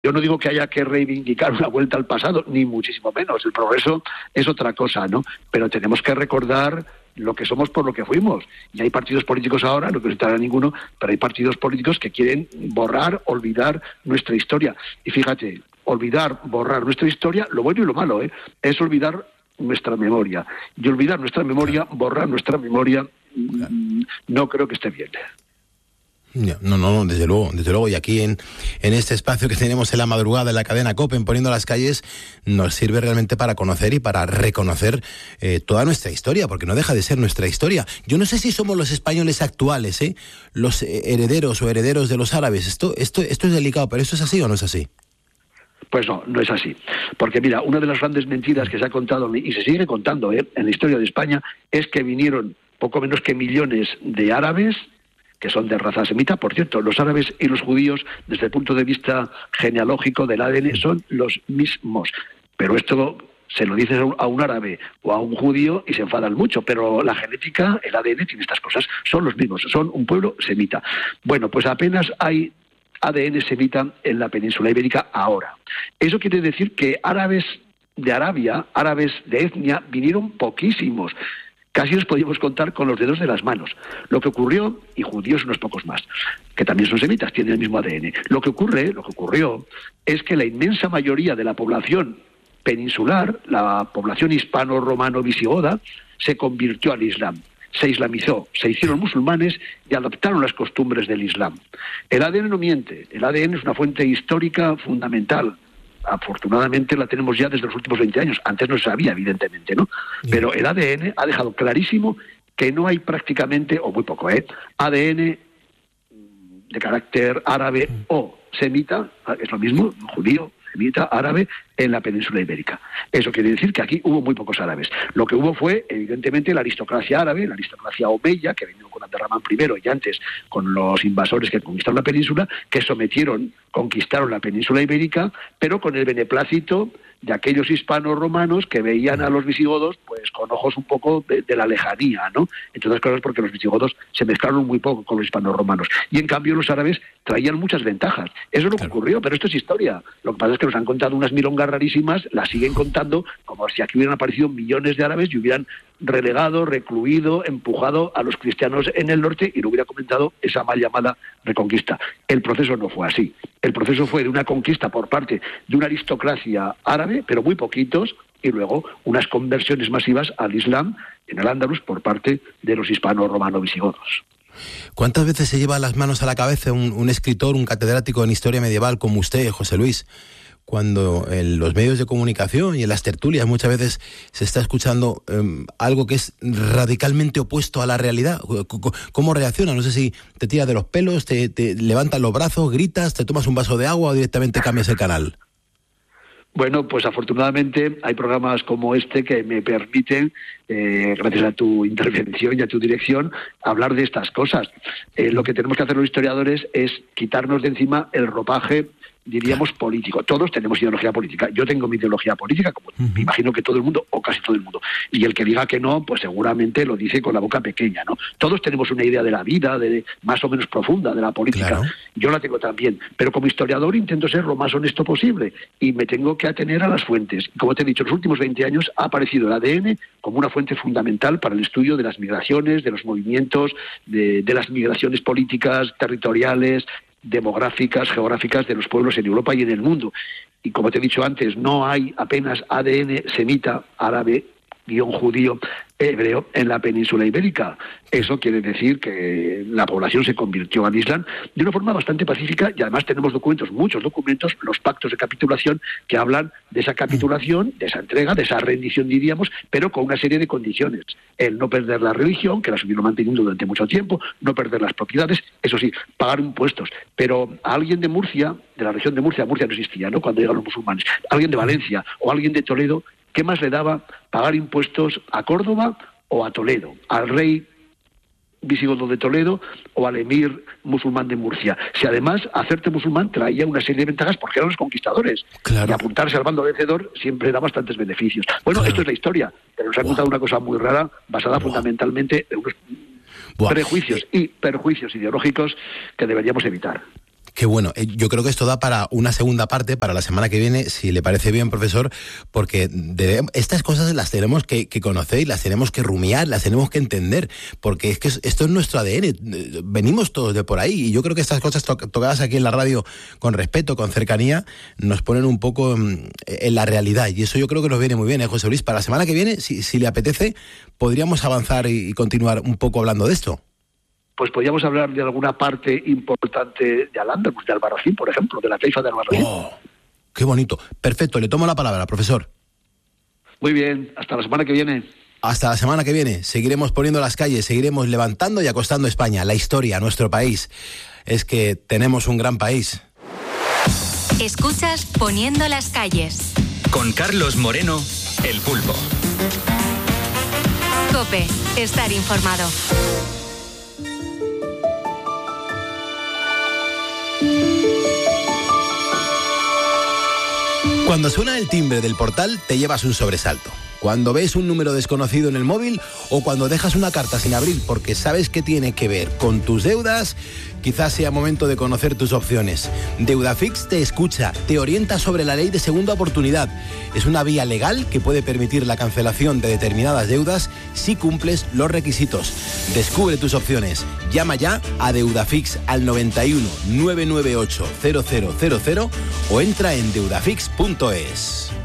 Yo no digo que haya que reivindicar una vuelta al pasado, ni muchísimo menos. El progreso es otra cosa, ¿no? Pero tenemos que recordar lo que somos por lo que fuimos. Y hay partidos políticos ahora, no quiero citar a ninguno, pero hay partidos políticos que quieren borrar, olvidar nuestra historia. Y fíjate, olvidar, borrar nuestra historia, lo bueno y lo malo, es olvidar nuestra memoria. Y olvidar nuestra memoria, borrar nuestra memoria, no creo que esté bien. No, desde luego, y aquí en este espacio que tenemos en la madrugada en la cadena COPE, en Poniendo las Calles, nos sirve realmente para conocer y para reconocer toda nuestra historia, porque no deja de ser nuestra historia. Yo no sé si somos los españoles actuales, los herederos o herederos de los árabes. Esto es delicado, pero ¿esto es así o no es así? Pues no es así. Porque mira, una de las grandes mentiras que se ha contado, y se sigue contando en la historia de España, es que vinieron poco menos que millones de árabes que son de raza semita. Por cierto, los árabes y los judíos, desde el punto de vista genealógico del ADN, son los mismos. Pero esto se lo dices a un árabe o a un judío y se enfadan mucho, pero la genética, el ADN tiene estas cosas, son los mismos, son un pueblo semita. Bueno, pues apenas hay ADN semita en la península ibérica ahora. Eso quiere decir que árabes de Arabia, árabes de etnia, vinieron poquísimos. Casi los podíamos contar con los dedos de las manos. Lo que ocurrió, y judíos unos pocos más, que también son semitas, tienen el mismo ADN. Lo que ocurrió es que la inmensa mayoría de la población peninsular, la población hispano-romano-visigoda, se convirtió al Islam. Se islamizó, se hicieron musulmanes y adoptaron las costumbres del Islam. El ADN no miente, el ADN es una fuente histórica fundamental. Afortunadamente la tenemos ya desde los últimos 20 años. Antes no se sabía, evidentemente, ¿no? Pero el ADN ha dejado clarísimo que no hay prácticamente, o muy poco, ADN de carácter árabe o semita, es lo mismo, judío, semita, árabe, en la península ibérica. Eso quiere decir que aquí hubo muy pocos árabes. Lo que hubo fue, evidentemente, la aristocracia árabe, la aristocracia omeya, que vino con Abderramán I y antes con los invasores que conquistaron la península, que conquistaron la península ibérica, pero con el beneplácito de aquellos hispanos romanos que veían a los visigodos pues con ojos un poco de la lejanía, ¿no? Entre otras cosas porque los visigodos se mezclaron muy poco con los hispanos romanos. Y en cambio los árabes traían muchas ventajas. Eso es lo que ocurrió, pero esto es historia. Lo que pasa es que nos han contado unas milongas rarísimas, las siguen contando como si aquí hubieran aparecido millones de árabes y hubieran relegado, recluido, empujado a los cristianos en el norte y no hubiera comentado esa mal llamada reconquista. El proceso no fue así. El proceso fue de una conquista por parte de una aristocracia árabe, pero muy poquitos, y luego unas conversiones masivas al Islam en el Andalus por parte de los hispano-romano-visigodos. ¿Cuántas veces se lleva las manos a la cabeza un escritor, un catedrático en historia medieval como usted, José Luis, cuando en los medios de comunicación y en las tertulias muchas veces se está escuchando algo que es radicalmente opuesto a la realidad? ¿Cómo reacciona? No sé si te tiras de los pelos, te levantas los brazos, gritas, te tomas un vaso de agua o directamente cambias el canal. Bueno, pues afortunadamente hay programas como este que me permiten, gracias a tu intervención y a tu dirección, hablar de estas cosas. Lo que tenemos que hacer los historiadores es quitarnos de encima el ropaje, diríamos, político. Todos tenemos ideología política. Yo tengo mi ideología política, como me imagino que todo el mundo, o casi todo el mundo. Y el que diga que no, pues seguramente lo dice con la boca pequeña, ¿no? Todos tenemos una idea de la vida, de más o menos profunda, de la política. Claro. Yo la tengo también. Pero como historiador intento ser lo más honesto posible y me tengo que atener a las fuentes. Como te he dicho, en los últimos 20 años ha aparecido el ADN como una fuente fundamental para el estudio de las migraciones, de los movimientos, de las migraciones políticas, territoriales, demográficas, geográficas de los pueblos en Europa y en el mundo. Y como te he dicho antes, no hay apenas ADN semita, árabe, judío, hebreo en la península ibérica. Eso quiere decir que la población se convirtió al Islam de una forma bastante pacífica y además tenemos muchos documentos, los pactos de capitulación que hablan de esa capitulación, de esa entrega, de esa rendición, diríamos, pero con una serie de condiciones. El no perder la religión, que la estuvieron manteniendo durante mucho tiempo, no perder las propiedades, eso sí, pagar impuestos. Pero a alguien de Murcia, de la región de Murcia no existía, ¿no?, cuando llegaron los musulmanes, alguien de Valencia o alguien de Toledo, ¿qué más le daba pagar impuestos a Córdoba o a Toledo, al rey visigodo de Toledo o al emir musulmán de Murcia? Si además hacerte musulmán traía una serie de ventajas porque eran los conquistadores. Claro. Y apuntarse al bando vencedor siempre da bastantes beneficios. Bueno, Esto es la historia, pero nos ha contado una cosa muy rara, basada fundamentalmente en unos prejuicios y perjuicios ideológicos que deberíamos evitar. Qué bueno. Yo creo que esto da para una segunda parte, para la semana que viene, si le parece bien, profesor, porque estas cosas las tenemos que conocer y las tenemos que rumiar, las tenemos que entender, porque es que esto es nuestro ADN. Venimos todos de por ahí y yo creo que estas cosas tocadas aquí en la radio con respeto, con cercanía, nos ponen un poco en la realidad y eso yo creo que nos viene muy bien, José Luis. Para la semana que viene, si le apetece, podríamos avanzar y continuar un poco hablando de esto. Pues podríamos hablar de alguna parte importante de Al-Ándalus, de Albarracín, por ejemplo, de la taifa de Albarracín. ¡Oh! ¡Qué bonito! Perfecto, le tomo la palabra, profesor. Muy bien, hasta la semana que viene. Hasta la semana que viene. Seguiremos poniendo las calles, seguiremos levantando y acostando España, la historia, nuestro país. Es que tenemos un gran país. Escuchas Poniendo las calles. Con Carlos Moreno, El Pulpo. COPE, estar informado. Cuando suena el timbre del portal, te llevas un sobresalto. Cuando ves un número desconocido en el móvil o cuando dejas una carta sin abrir porque sabes que tiene que ver con tus deudas, quizás sea momento de conocer tus opciones. Deudafix te escucha, te orienta sobre la ley de segunda oportunidad. Es una vía legal que puede permitir la cancelación de determinadas deudas si cumples los requisitos. Descubre tus opciones. Llama ya a Deudafix al 91 998 0000 o entra en deudafix.es.